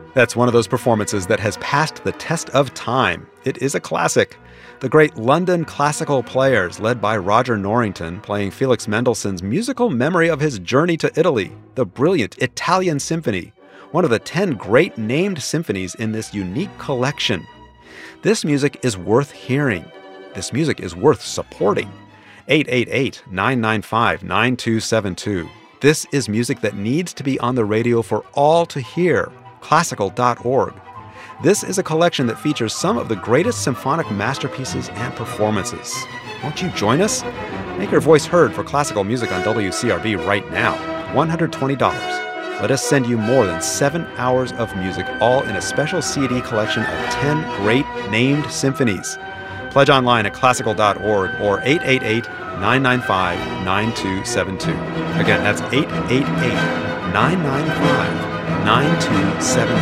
That's one of those performances that has passed the test of time. It is a classic. The great London Classical Players, led by Roger Norrington, playing Felix Mendelssohn's musical memory of his journey to Italy, the brilliant Italian Symphony, one of the 10 great named symphonies in this unique collection. This music is worth hearing. This music is worth supporting. 888-995-9272. This is music that needs to be on the radio for all to hear. Classical.org. This is a collection that features some of the greatest symphonic masterpieces and performances. Won't you join us? Make your voice heard for classical music on WCRB right now. $120. Let us send you more than 7 hours of music, all in a special CD collection of 10 great named symphonies. Pledge online at classical.org or 888-995-9272. Again, that's 888-995-9272.